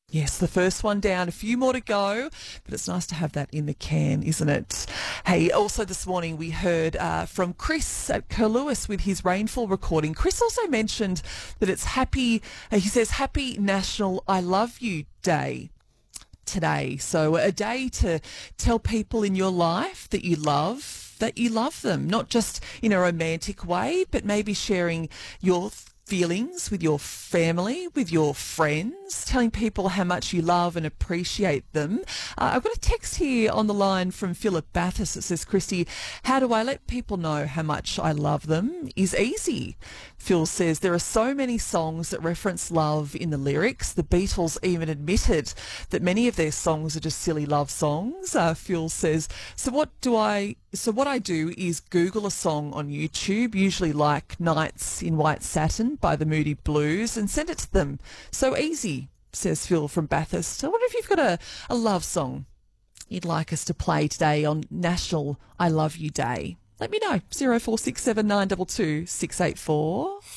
Yes, the first one down, a few more to go, but it's nice to have that in the can, isn't it? Hey, also this morning we heard from Chris at Curlewis with his rainfall recording. Chris also mentioned that it's he says, Happy National I Love You Day today. So a day to tell people in your life that you love them, not just in a romantic way, but maybe sharing your feelings with your family, with your friends, telling people how much you love and appreciate them. I've got a text here on the line from Philip Bathurst that says, Christy, how do I let people know how much I love them? Is easy. Phil says, there are so many songs that reference love in the lyrics. The Beatles even admitted that many of their songs are just silly love songs. Phil says, so what I do is Google a song on YouTube, usually like Nights in White Satin by the Moody Blues, and send it to them. So easy, says Phil from Bathurst. I wonder if you've got a love song you'd like us to play today on National I Love You Day. Let me know. 0467 922 684.